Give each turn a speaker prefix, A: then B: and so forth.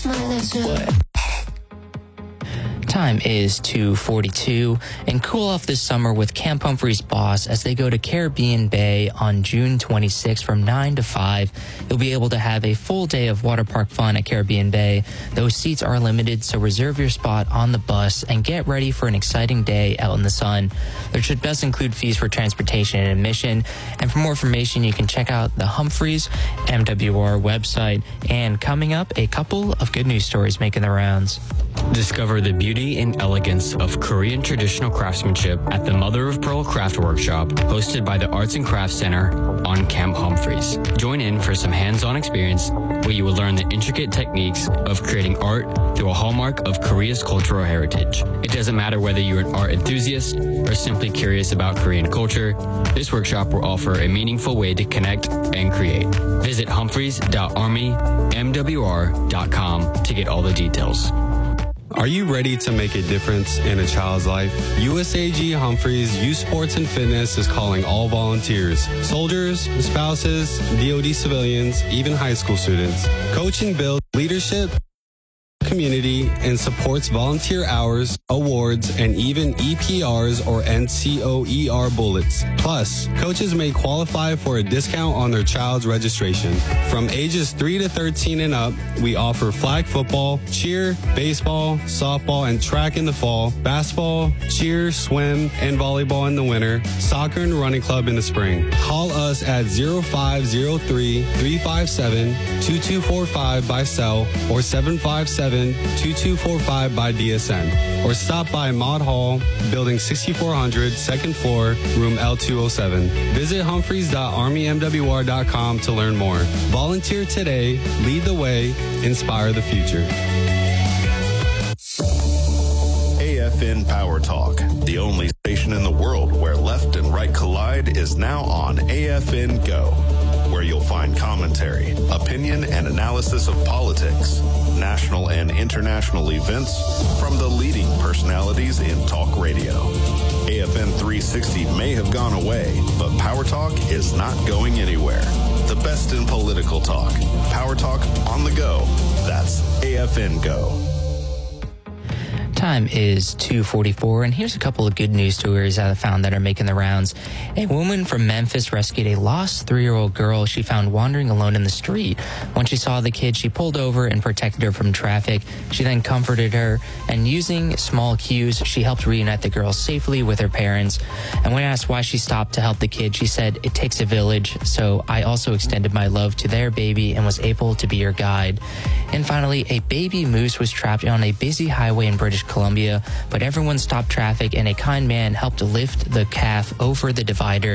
A: Time is 2:42, and cool off this summer with Camp Humphreys Boss as they go to Caribbean Bay on June 26 from 9 to 5. You'll be able to have a full day of water park fun at Caribbean Bay. Those seats are limited, so reserve your spot on the bus and get ready for an exciting day out in the sun. There should best include fees for transportation and admission, and for more information, you can check out the Humphreys MWR website. And coming up, a couple of good news stories making the rounds.
B: Discover the beauty and elegance of Korean traditional craftsmanship at the Mother of Pearl Craft Workshop, hosted by the Arts and Crafts Center on Camp Humphreys. Join in for some hands-on experience where you will learn the intricate techniques of creating art through a hallmark of Korea's cultural heritage. It doesn't matter whether you're an art enthusiast or simply curious about Korean culture, this workshop will offer a meaningful way to connect and create. Visit humphreys.armymwr.com to get all the details.
C: Are you ready to make a difference in a child's life? USAG Humphreys Youth Sports and Fitness is calling all volunteers, soldiers, spouses, DoD civilians, even high school students. Coaching builds leadership, community, and supports volunteer hours, awards, and even EPRs or NCOER bullets. Plus, coaches may qualify for a discount on their child's registration. From ages 3 to 13 and up, we offer flag football, cheer, baseball, softball, and track in the fall, basketball, cheer, swim, and volleyball in the winter, soccer and running club in the spring. Call us at 0503-357-2245 by cell or 757-2245 by DSN, or stop by Maud Hall, Building 6400, second floor, room L207. Visit humphreys.armymwr.com to learn more. Volunteer today, lead the way, inspire the future.
D: AFN Power Talk, the only station in the world where left and right collide, is now on AFN Go, where you'll find commentary, opinion, and analysis of politics, national and international events from the leading personalities in talk radio. AFN 360 may have gone away, but Power Talk is not going anywhere. The best in political talk. Power Talk on the go. That's AFN Go.
A: Time is 2:44, and here's a couple of good news stories I found that are making the rounds. A woman from Memphis rescued a lost 3-year-old girl she found wandering alone in the street. When she saw the kid, she pulled over and protected her from traffic. She then comforted her, and using small cues, she helped reunite the girl safely with her parents. And when asked why she stopped to help the kid, she said, "It takes a village, so I also extended my love to their baby and was able to be your guide." And finally, a baby moose was trapped on a busy highway in British Columbia, but everyone stopped traffic and a kind man helped lift the calf over the divider.